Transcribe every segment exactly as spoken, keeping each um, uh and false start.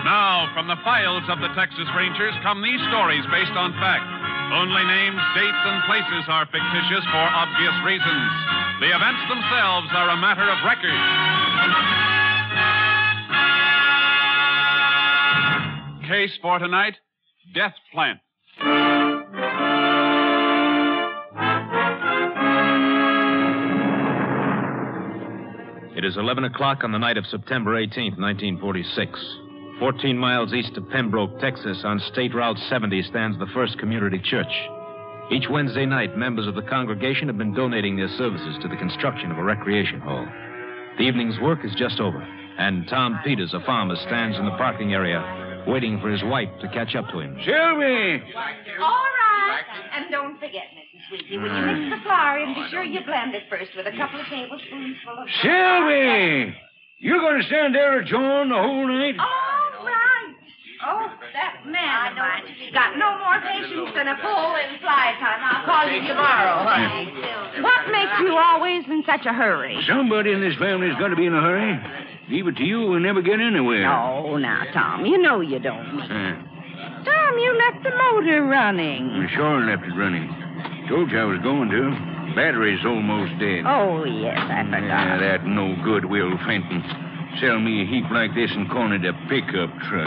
Now, from the files of the Texas Rangers come these stories based on fact. Only names, dates, and places are fictitious for obvious reasons. The events themselves are a matter of record. Case for tonight, Death Plant. It is eleven o'clock on the night of September eighteenth, nineteen forty-six. Fourteen miles east of Pembroke, Texas, on State Route seventy stands the First Community Church. Each Wednesday night, members of the congregation have been donating their services to the construction of a recreation hall. The evening's work is just over, and Tom Peters, a farmer, stands in the parking area waiting for his wife to catch up to him. Sylvie! All right. And don't forget, Missus Sweetie, when you mix the flour in, be sure you blend it first with a couple of tablespoons full of... Sylvie! You're going to stand there at John the whole night? All right. Oh, that man of mine. He's got no more patience than a bull in fly time. I'll call you tomorrow, honey. What makes you always in such a hurry? Somebody in this family's got to be in a hurry. Leave it to you, we'll never get anywhere. Oh, now, Tom, you know you don't mean Uh, Tom, you left the motor running. I sure left it running. Told you I was going to. Battery's almost dead. Oh, yes, I forgot. Yeah, that no good, Will Fenton. Sell me a heap like this and call it a pickup truck.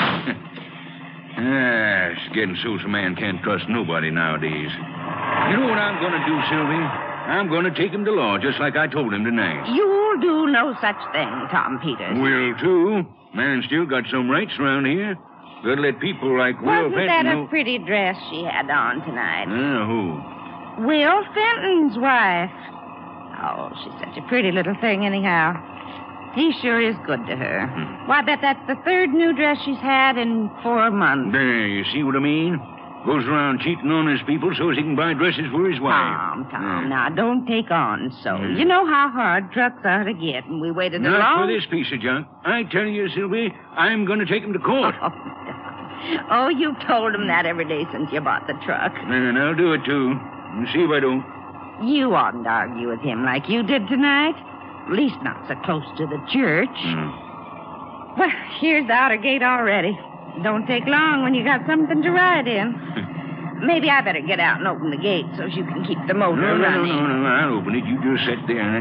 Ah, it's getting so a man can't trust nobody nowadays. You know what I'm going to do, Sylvie? I'm going to take him to law, just like I told him tonight. You'll do no such thing, Tom Peters. Will, too. Man still got some rights around here. Gotta let people like Will Wasn't Fenton that a know... pretty dress she had on tonight? Ah, who? Will Fenton's wife. Oh, she's such a pretty little thing anyhow. He sure is good to her. Hmm. Why, I bet that's the third new dress she's had in four months. There, you see what I mean? Goes around cheating on his people so he can buy dresses for his wife. Tom, Tom, Yeah. now don't take on so. Hmm. You know how hard trucks are to get, and we waited a Not long... for this piece of junk. I tell you, Sylvie, I'm going to take him to court. Oh, you've told him that every day since you bought the truck. And I'll do it, too. And see if I don't. You oughtn't to argue with him like you did tonight. At least not so close to the church. Hmm. Well, here's the outer gate already. Don't take long when you got something to ride in. Maybe I better get out and open the gate so you can keep the motor No, no, no, running. no, no. I'll open it. You just sit there.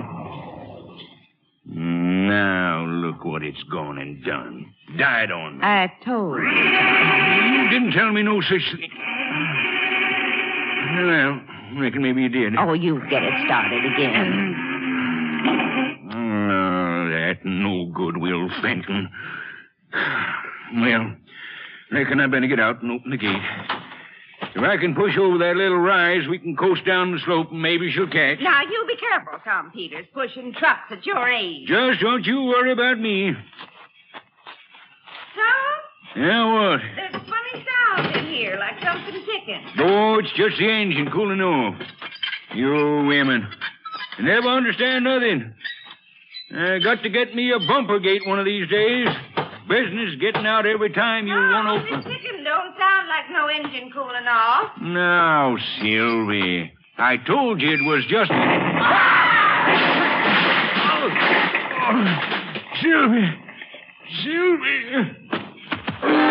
Now, look what it's gone and done. Died on me. I told you. You didn't tell me no such thing. Well, reckon maybe you did. Oh, you get it started again. Oh, that no good, Will Fenton. Well, reckon I better get out and open the gate. If I can push over that little rise, we can coast down the slope and maybe she'll catch. Now, you be careful, Tom Peters, pushing trucks at your age. Just don't you worry about me. Tom, Yeah, what? there's a funny sound in here, like something ticking. Oh, it's just the engine cooling off. You women. You never understand nothing. I got to get me a bumper gate one of these days. Business getting out every time you want Oh, to this open. ticking don't sound like no engine cooling off. Now, Sylvie, I told you it was just... Oh, Sylvie! Sylvie!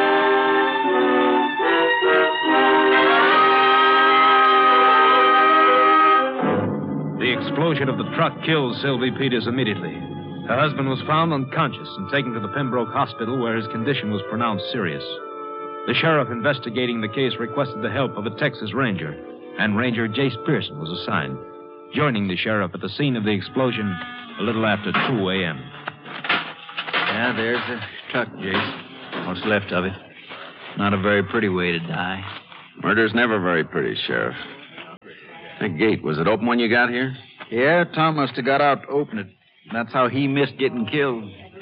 The explosion of the truck killed Sylvie Peters immediately. Her husband was found unconscious and taken to the Pembroke Hospital, where his condition was pronounced serious. The sheriff investigating the case requested the help of a Texas Ranger, and Ranger Jace Pearson was assigned, joining the sheriff at the scene of the explosion a little after two a.m. Yeah, there's the truck, Jace. What's left of it. Not a very pretty way to die. Murder's never very pretty, Sheriff. That gate, was it open when you got here? Yeah, Tom must have got out to open it. That's how he missed getting killed.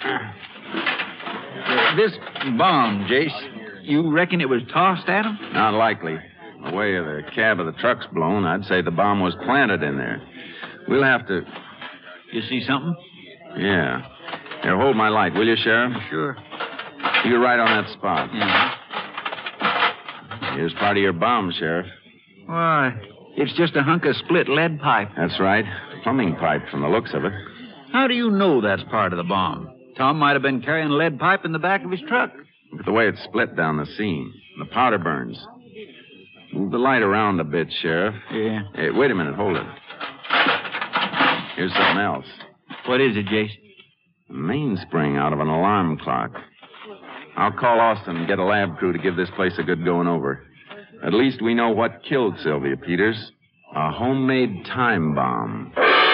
Uh, this bomb, Jace, you reckon it was tossed at him? Not likely. The way the cab of the truck's blown, I'd say the bomb was planted in there. We'll have to... You see something? Yeah. Here, hold my light, will you, Sheriff? Sure. You're right on that spot. Yeah. Here's part of your bomb, Sheriff. Why, it's just a hunk of split lead pipe. That's right. Plumbing pipe from the looks of it. How do you know that's part of the bomb? Tom might have been carrying lead pipe in the back of his truck. Look at the way it's split down the seam. The powder burns. Move the light around a bit, Sheriff. Yeah. Hey, wait a minute. Hold it. Here's something else. What is it, Jace? A mainspring out of an alarm clock. I'll call Austin and get a lab crew to give this place a good going over. At least we know what killed Sylvia Peters. A homemade time bomb.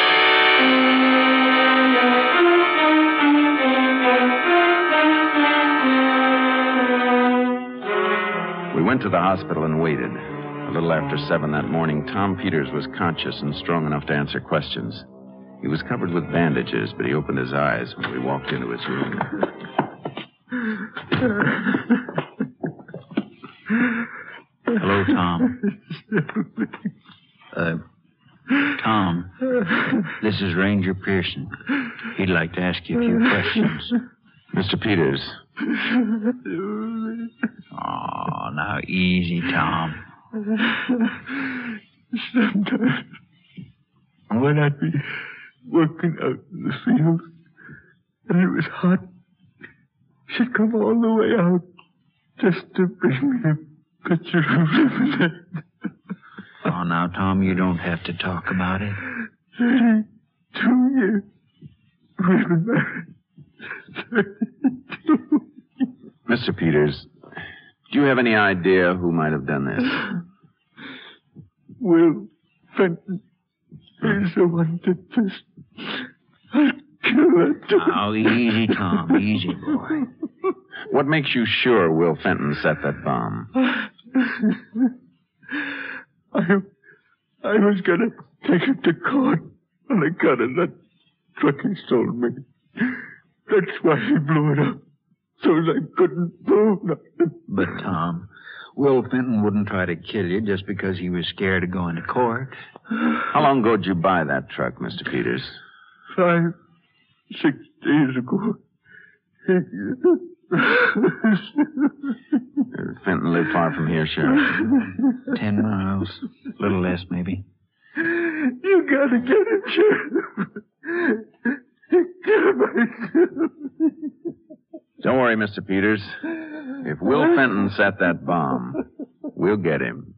We went to the hospital and waited. A little after seven that morning, Tom Peters was conscious and strong enough to answer questions. He was covered with bandages, but he opened his eyes when we walked into his room. Hello, Tom. Uh, Tom, this is Ranger Pearson. He'd like to ask you a few questions. Mister Peters. Oh, now easy, Tom. Sometimes when I'd be working out in the field and it was hot, she'd come all the way out just to bring me a pitcher of lemonade. Oh, now, Tom, you don't have to talk about it. Thirty-two years we've been married. Thirty-two. Mister Peters, do you have any idea who might have done this? Will Fenton is the one that just... I'll kill that dog. Now, easy, Tom. Easy, boy. What makes you sure Will Fenton set that bomb? I, I was going to take him to court on account of that truck he sold me. That's why he blew it up, so I couldn't prove nothing. But, Tom, Will Fenton wouldn't try to kill you just because he was scared of going to court. How long ago did you buy that truck, Mister Peters? Five, six days ago. He... Fenton lived far from here, Sheriff. Ten miles. A little less, maybe. You gotta get him, Sheriff. Get him. Don't worry, Mister Peters. If Will Fenton set that bomb, we'll get him.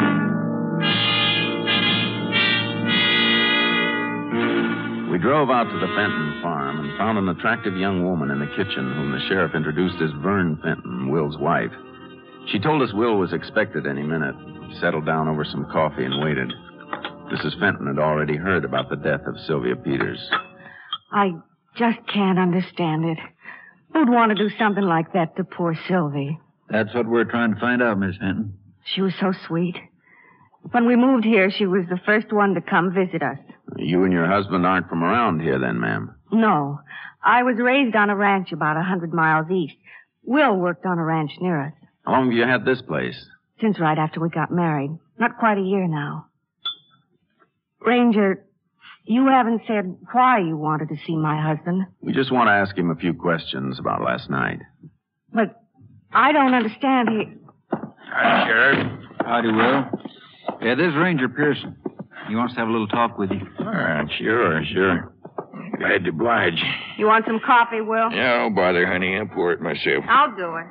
We drove out to the Fenton farm and found an attractive young woman in the kitchen whom the sheriff introduced as Vern Fenton, Will's wife. She told us Will was expected any minute. We settled down over some coffee and waited. Missus Fenton had already heard about the death of Sylvia Peters. I just can't understand it. Who'd want to do something like that to poor Sylvie? That's what we're trying to find out, Miss Fenton. She was so sweet. When we moved here, she was the first one to come visit us. You and your husband aren't from around here then, ma'am? No. I was raised on a ranch about a hundred miles east. Will worked on a ranch near us. How long have you had this place? Since right after we got married. Not quite a year now. Ranger, you haven't said why you wanted to see my husband. We just want to ask him a few questions about last night. But I don't understand. He... Hi, Sheriff. Howdy, Will. Yeah, this is Ranger Pearson. He wants to have a little talk with you. All right, sure, sure. Glad to oblige. You want some coffee, Will? Yeah, don't bother, honey. I'll pour it myself. I'll do it.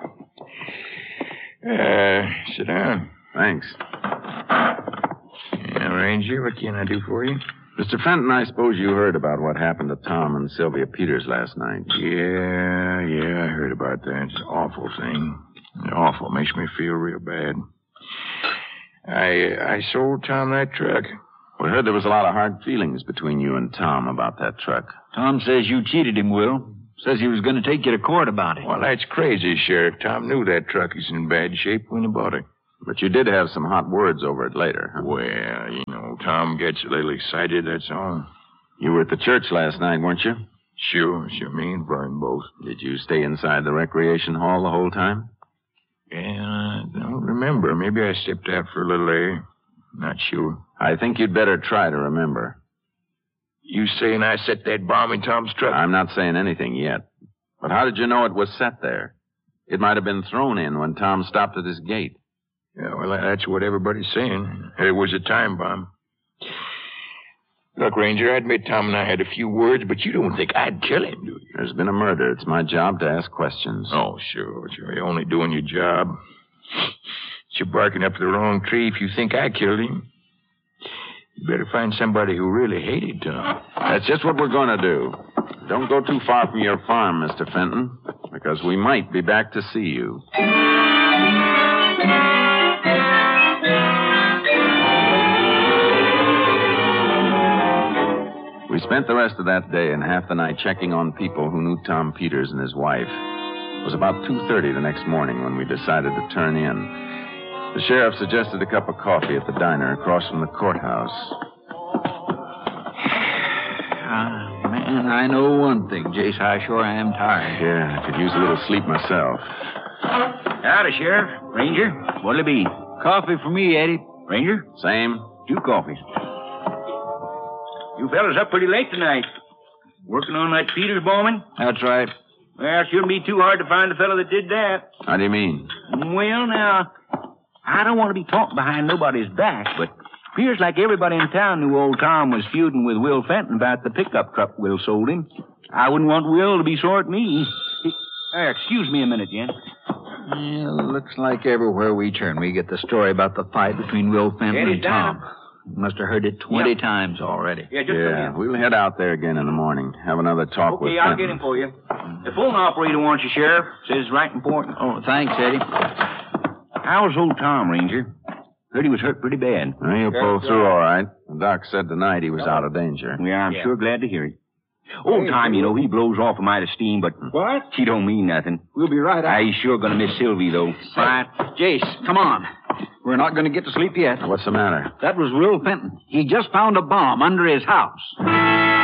Uh, sit down. Thanks. Yeah, Ranger, what can I do for you? Mister Fenton, I suppose you heard about what happened to Tom and Sylvia Peters last night. Yeah, yeah, I heard about that. It's an awful thing. Awful. Makes me feel real bad. I I sold Tom that truck. We heard there was a lot of hard feelings between you and Tom about that truck. Tom says you cheated him, Will. Says he was going to take you to court about it. Well, that's crazy, Sheriff. Tom knew that truck is in bad shape when he bought it. But you did have some hot words over it later, huh? Well, you know, Tom gets a little excited, that's all. You were at the church last night, weren't you? Sure, sure. Me and Vern both. Did you stay inside the recreation hall the whole time? Yeah, I don't remember. Maybe I stepped out for a little air. Not sure. I think you'd better try to remember. You saying I set that bomb in Tom's truck? I'm not saying anything yet. But how did you know it was set there? It might have been thrown in when Tom stopped at his gate. Yeah, well, that's what everybody's saying. It was a time bomb. Look, Ranger, I admit Tom and I had a few words, but you don't think I'd kill him, do you? There's been a murder. It's my job to ask questions. Oh, sure, sure. You're only doing your job. You're barking up the wrong tree if you think I killed him. You better find somebody who really hated Tom. That's just what we're going to do. Don't go too far from your farm, Mister Fenton, because we might be back to see you. We spent the rest of that day and half the night checking on people who knew Tom Peters and his wife. It was about two thirty the next morning when we decided to turn in. The sheriff suggested a cup of coffee at the diner across from the courthouse. Ah, man, I know one thing, Jace. I sure am tired. Yeah, I could use a little sleep myself. Howdy, Sheriff. Ranger, what'll it be? Coffee for me, Eddie. Ranger? Same? Two coffees. You fellas up pretty late tonight. Working on that Peters bombing? That's right. Well, it shouldn't be too hard to find the fellow that did that. How do you mean? Well, now, I don't want to be talking behind nobody's back, but appears like everybody in town knew old Tom was feuding with Will Fenton about the pickup truck Will sold him. I wouldn't want Will to be sore at me. He, uh, excuse me a minute, Jen. Well, looks like everywhere we turn, we get the story about the fight between Will Fenton Eddie's and Tom. down. Must have heard it twenty Yep. times already. Yeah, just Yeah, we'll head out there again in the morning. Have another talk with Okay, I'll Fenton. get him for you. The phone operator wants you, Sheriff. Says it's right important. Oh, thanks, Eddie. How's old Tom, Ranger? Heard he was hurt pretty bad. Well, he'll pull through all right. The doc said tonight he was out of danger. Yeah, I'm sure glad to hear it. Old Tom, you know, he blows off a mite of steam, but What? he don't mean nothing. We'll be right Ah, he's sure gonna miss Sylvie, though. Right. Jace, come on. We're not going to get to sleep yet. What's the matter? That was Will Fenton. He just found a bomb under his house.